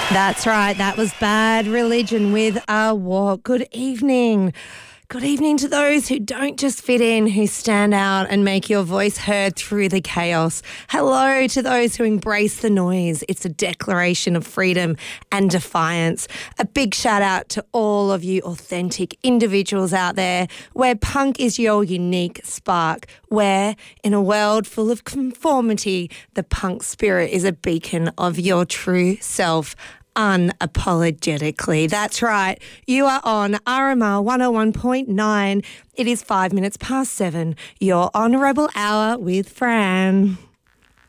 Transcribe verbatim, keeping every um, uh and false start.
That's right. That was Bad Religion with A Walk. Good evening. Good evening to those who don't just fit in, who stand out and make your voice heard through the chaos. Hello to those who embrace the noise. It's a declaration of freedom and defiance. A big shout out to all of you authentic individuals out there where punk is your unique spark, where in a world full of conformity, the punk spirit is a beacon of your true self. Unapologetically. That's right. You are on R M R one oh one point nine. It is five minutes past seven. Your on Rebel Hour with Fran.